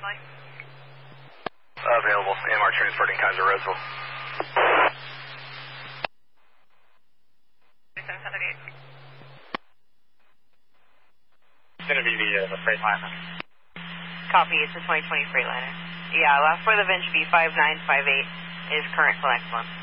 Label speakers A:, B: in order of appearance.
A: Available. AMR transporting Kaiser Roseville.
B: 778.
C: It's going to be the Freightliner.
B: Copy, it's a 2020 Freightliner. Yeah, last for the Vinci B5958 is current till next month.